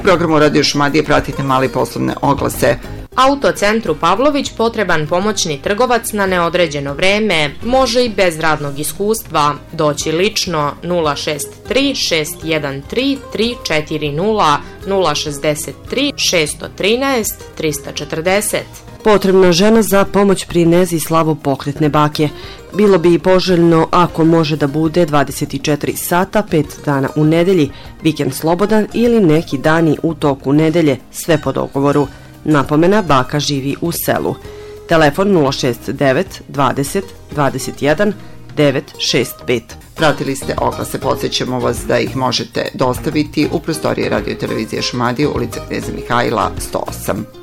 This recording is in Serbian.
programu Radio Šumadije pratite male poslovne oglase. Autocentru Pavlović potreban pomoćni trgovac na neodređeno vreme, može i bez radnog iskustva. Doći lično 063 613 340 063 613 340. Potrebna žena za pomoć pri nezi slavopokretne bake. Bilo bi i poželjno ako može da bude 24 sata, 5 dana u nedelji, vikend slobodan ili neki dani u toku nedelje, sve po dogovoru. Napomena, baka živi u selu. Telefon 069 20 21 965. Pratili ste oglase, podsjećamo vas da ih možete dostaviti u prostorije Radio Televizije Šumadije, ulica Kneza Mihajla 108.